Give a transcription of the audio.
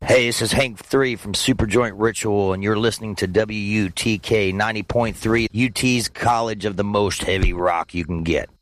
Hey, this is Hank 3 from Superjoint Ritual, and you're listening to WUTK 90.3, UT's college of the most heavy rock you can get.